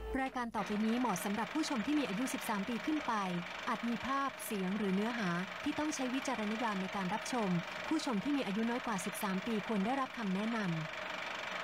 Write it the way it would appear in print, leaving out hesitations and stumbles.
รายการต่อไปนี้เหมาะสำหรับผู้ชมที่มีอายุ 13 ปีขึ้นไปอาจมีภาพเสียงหรือเนื้อหาที่ต้องใช้วิจารณญาณในการรับชมผู้ชมที่มีอายุน้อยกว่า 13 ปีควรได้รับคำแนะนำ